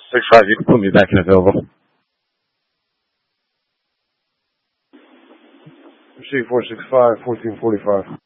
6-5, you can put me back in available. Machine 465, 1445.